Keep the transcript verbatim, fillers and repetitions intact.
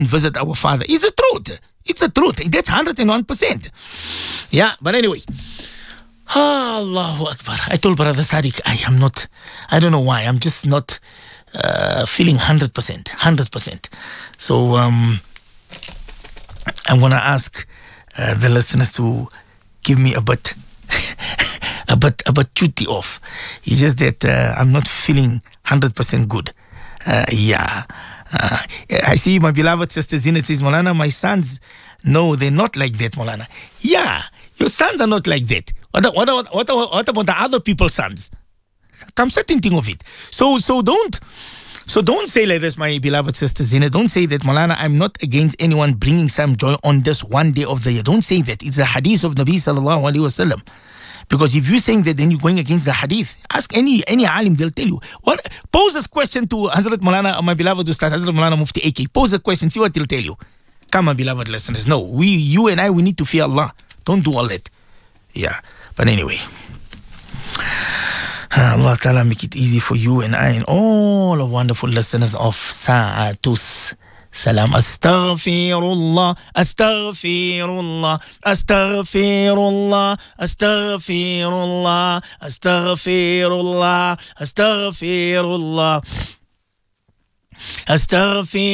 visit our father. It's the truth. It's the truth. That's one hundred one percent. Yeah, but anyway. Allahu Akbar. I told Brother Sadiq, I am not, I don't know why, I'm just not uh, feeling one hundred percent. one hundred percent. So um, I'm going to ask uh, the listeners to give me a bit, a bit, a bit duty off. It's just that uh, I'm not feeling one hundred percent good. Uh, yeah. Uh, I see my beloved sister Zinat says, Maulana, my sons, no, they're not like that, Maulana. Yeah, your sons are not like that. What, what, what, what, what about the other people's sons? Come certain thing of it. So so don't so don't say like this, my beloved sister Zinat. Don't say that, Maulana, I'm not against anyone bringing some joy on this one day of the year. Don't say that. It's a hadith of Nabi sallallahu alaihi wasallam. Because if you're saying that, then you're going against the hadith. Ask any any alim, they'll tell you. What? Pose this question to Hazrat Maulana, my beloved Ustad, Hazrat Maulana Mufti A K. Pose the question, see what he'll tell you. Come, my beloved listeners. No, we, you and I, we need to fear Allah. Don't do all that. Yeah. But anyway. Allah Ta'ala make it easy for you and I and all the wonderful listeners of Sa'atus Salam. Astaghfirullah, astaghfirullah, astaghfirullah, astaghfirullah, astaghfirullah, astaghfirullah, astaghfirullah.